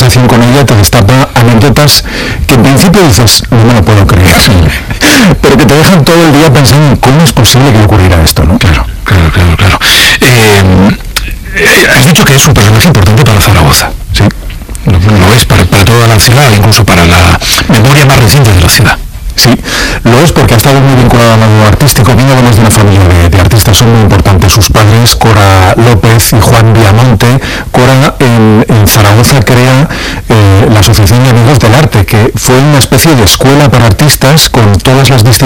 conversación con ella te destapa anécdotas que en principio dices, no me lo puedo creer, pero que te dejan todo el día pensando en cómo es posible que ocurriera esto, ¿no? Claro. Has dicho que es un personaje importante para Zaragoza. Sí. Lo es para toda la ciudad, incluso para la memoria más reciente de la ciudad. Sí, lo es porque ha estado muy vinculado al mundo artístico, viene además de una familia de artistas, son muy importantes sus padres, Cora López y Juan Viamonte. Cora en Zaragoza crea la Asociación de Amigos del Arte, que fue una especie de escuela para artistas con todas las disciplinas